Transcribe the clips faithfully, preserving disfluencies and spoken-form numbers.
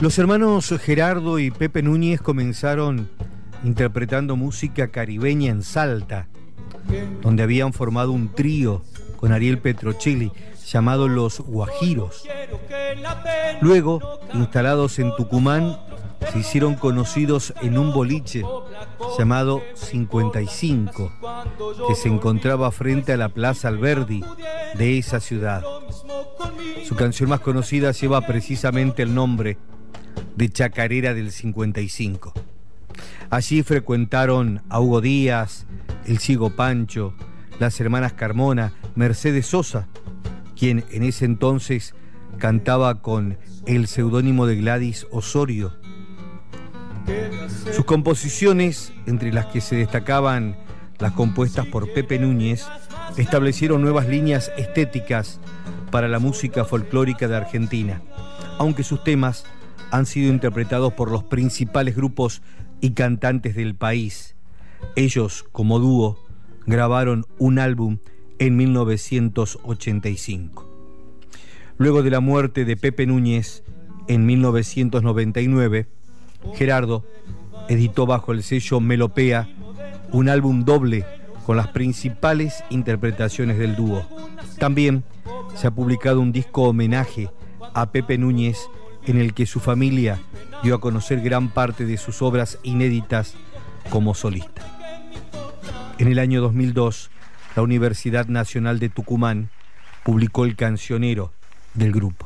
Los hermanos Gerardo y Pepe Núñez comenzaron interpretando música caribeña en Salta, donde habían formado un trío con Ariel Petrocelli llamado Los Guajiros. Luego, instalados en Tucumán, se hicieron conocidos en un boliche llamado cincuenta y cinco, que se encontraba frente a la Plaza Alberdi de esa ciudad. Su canción más conocida lleva precisamente el nombre de Chacarera del cincuenta y cinco. Allí frecuentaron a Hugo Díaz, el Ciego Pancho, las hermanas Carmona, Mercedes Sosa, quien en ese entonces cantaba con el seudónimo de Gladys Osorio. Sus composiciones, entre las que se destacaban las compuestas por Pepe Núñez, establecieron nuevas líneas estéticas para la música folclórica de Argentina, aunque sus temas han sido interpretados por los principales grupos y cantantes del país. Ellos, como dúo, grabaron un álbum en mil novecientos ochenta y cinco. Luego de la muerte de Pepe Núñez en mil novecientos noventa y nueve, Gerardo editó bajo el sello Melopea un álbum doble con las principales interpretaciones del dúo. También se ha publicado un disco homenaje a Pepe Núñez en el que su familia dio a conocer gran parte de sus obras inéditas como solista. En el año dos mil dos, la Universidad Nacional de Tucumán publicó el cancionero del grupo.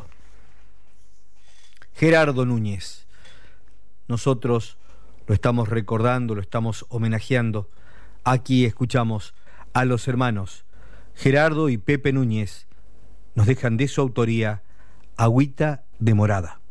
Gerardo Núñez. Nosotros lo estamos recordando, lo estamos homenajeando. Aquí escuchamos a los hermanos Gerardo y Pepe Núñez. Nos dejan de su autoría Agüita de Morada.